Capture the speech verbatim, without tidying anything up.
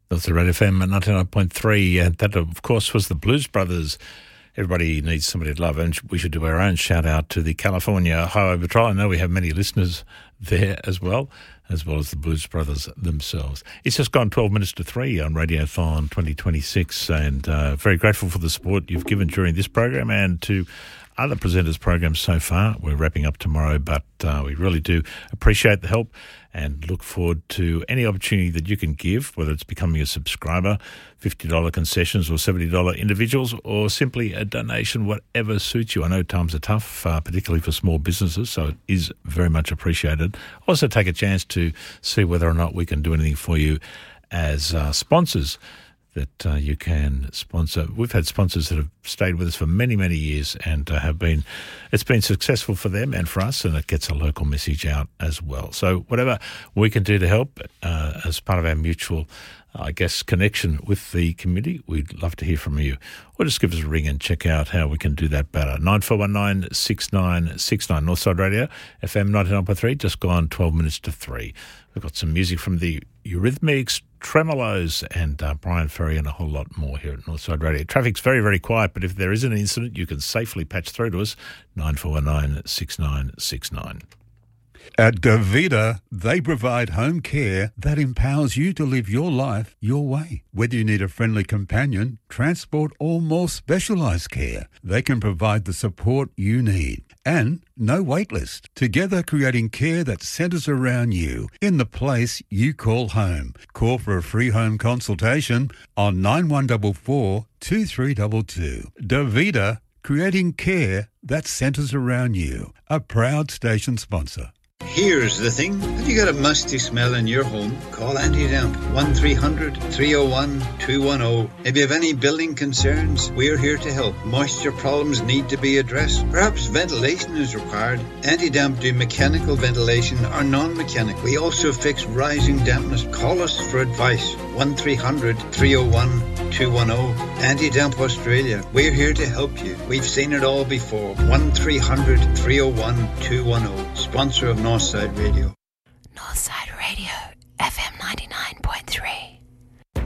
That's the Red F M at ninety-nine point three. And that, of course, was the Blues Brothers. Everybody needs somebody to love, and we should do our own shout-out to the California Highway Patrol. I know we have many listeners there as well, as well as the Blues Brothers themselves. It's just gone twelve minutes to three on Radiothon twenty twenty-six, and uh, very grateful for the support you've given during this program and to other presenters' programs so far. We're wrapping up tomorrow, but uh, we really do appreciate the help and look forward to any opportunity that you can give, whether it's becoming a subscriber, fifty dollars concessions or seventy dollars individuals, or simply a donation, whatever suits you. I know times are tough, uh, particularly for small businesses, so it is very much appreciated. Also take a chance to see whether or not we can do anything for you as uh, sponsors that uh, you can sponsor. We've had sponsors that have stayed with us for many, many years and uh, have been, it's been successful for them and for us, and it gets a local message out as well. So whatever we can do to help uh, as part of our mutual, I guess, connection with the community, we'd love to hear from you. Or just give us a ring and check out how we can do that better. nine four one nine, six nine six nine, Northside Radio, F M ninety-nine point three, just gone twelve minutes to three. We've got some music from the Eurythmics, Tremolos, and uh, Brian Ferry, and a whole lot more here at Northside Radio. Traffic's very, very quiet, but if there is an incident, you can safely patch through to us, nine four one nine, six nine six nine. At Davida, they provide home care that empowers you to live your life your way. Whether you need a friendly companion, transport, or more specialised care, they can provide the support you need. And no wait list. Together creating care that centres around you in the place you call home. Call for a free home consultation on nine one four four, two three two two. Davida, creating care that centres around you. A proud station sponsor. Here's the thing. Have you got a musty smell in your home? Call Anti-Damp, one three hundred, three oh one, two one oh. If you have any building concerns, we're here to help. Moisture problems need to be addressed. Perhaps ventilation is required. Anti-Damp do mechanical ventilation or non-mechanical. We also fix rising dampness. Call us for advice. one three hundred, three oh one, two one oh. Anti-Damp Australia. We're here to help you. We've seen it all before. one three hundred, three oh one, two one oh. Sponsor of Northside Radio. Northside Radio, F M ninety-nine.